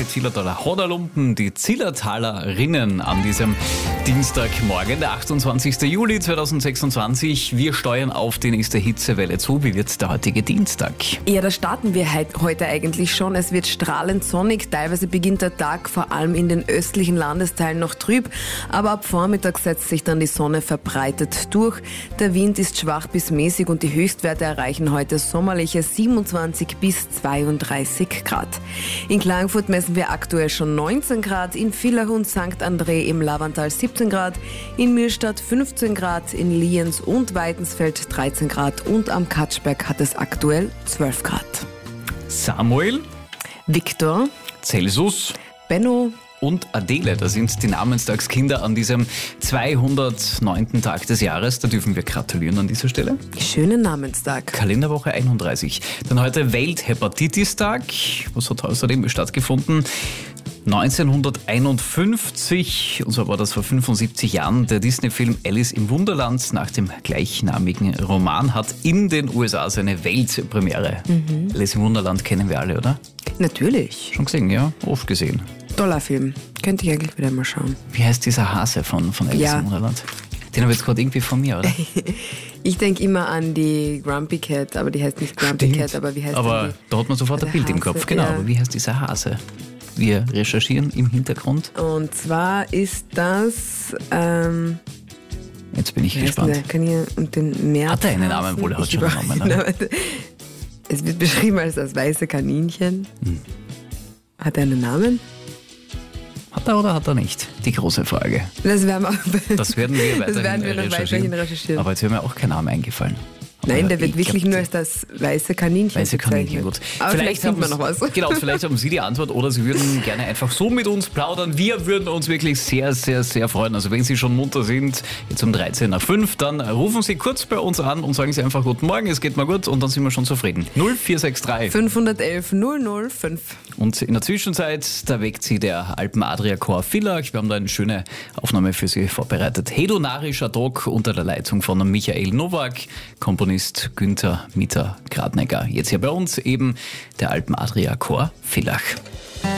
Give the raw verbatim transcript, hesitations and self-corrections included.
die Zillertaler Hodderlumpen, die Zillertalerinnen an diesem Dienstagmorgen, der achtundzwanzigster Juli zweitausendsechsundzwanzig. Wir steuern auf die nächste Hitzewelle zu. Wie wird der heutige Dienstag? Ja, da starten wir heute eigentlich schon. Es wird strahlend sonnig. Teilweise beginnt der Tag vor allem in den östlichen Landesteilen noch trüb. Aber ab Vormittag setzt sich dann die Sonne verbreitet durch. Der Wind ist schwach bis mäßig und die Höchstwerte erreichen heute sommerliche siebenundzwanzig bis zweiunddreißig Grad. In Klagenfurt messen wir aktuell schon neunzehn Grad, in Villach und Sankt André im Lavantal siebzehn Grad, in Millstatt fünfzehn Grad, in Lienz und Weidensfeld dreizehn Grad und am Katschberg hat es aktuell zwölf Grad. Samuel, Viktor, Celsus, Benno und Adele, das sind die Namenstagskinder an diesem zweihundertneunten Tag des Jahres. Da dürfen wir gratulieren an dieser Stelle. Schönen Namenstag. Kalenderwoche einunddreißig. Dann heute Welthepatitis-Tag. Was hat außerdem stattgefunden? neunzehnhunderteinundfünfzig, und so war das vor fünfundsiebzig Jahren, der Disney-Film Alice im Wunderland nach dem gleichnamigen Roman hat in den U S A seine Weltpremiere. Mhm. Alice im Wunderland kennen wir alle, oder? Natürlich. Schon gesehen, ja? Oft gesehen. Toller Film. Könnte ich eigentlich wieder mal schauen. Wie heißt dieser Hase von, von Alice Ja. im Wunderland? Den habe ich jetzt gerade irgendwie von mir, oder? Ich denke immer an die Grumpy Cat, aber die heißt nicht Grumpy Stimmt. Cat, aber wie heißt Aber denn da hat man sofort der ein Bild im Hase? Kopf. Genau, Ja. aber wie heißt dieser Hase? Wir recherchieren im Hintergrund. die? Und zwar ist das, ähm, Jetzt bin ich wie heißt gespannt. denn der? Kann ich und den März Hat er einen Namen? Wohl, er hat Ich schon einen weiß- Namen, oder? Es wird beschrieben als das weiße Kaninchen. Hm. Hat er einen Namen? Hat er oder hat er nicht? Die große Frage. Das werden wir, Das werden wir weiterhin, das werden wir noch recherchieren. weiterhin recherchieren. Aber jetzt wäre mir auch kein Name eingefallen. Nein, Aber der wird ich wirklich glaub, nur als das weiße Kaninchen Weiße Kaninchen, bezeichnet. gut. Aber vielleicht, haben findet man noch Sie- was. Genau, vielleicht haben Sie die Antwort oder Sie würden gerne einfach so mit uns plaudern. Wir würden uns wirklich sehr, sehr, sehr freuen. Also wenn Sie schon munter sind, jetzt um dreizehn nach fünf, dann rufen Sie kurz bei uns an und sagen Sie einfach Guten Morgen, es geht mal gut und dann sind wir schon zufrieden. null vier sechs drei. fünfhundertelf null null fünf. Und in der Zwischenzeit, da weckt Sie der Alpen Adria Chor Villach. Wir haben da eine schöne Aufnahme für Sie vorbereitet. Hedonarischer Tag unter der Leitung von Michael Nowak, Komponist Günther Mieter-Gradnecker. Jetzt hier bei uns eben der Alpen Adria Chor Villach.